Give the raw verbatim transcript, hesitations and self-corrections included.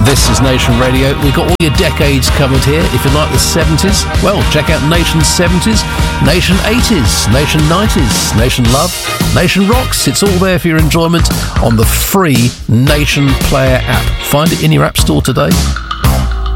This is Nation Radio. We've got all your decades covered here. If you like the seventies, well, check out Nation seventies, Nation eighties, Nation nineties, Nation Love, Nation Rocks. It's all there for your enjoyment on the free Nation Player app. Find it in your app store today.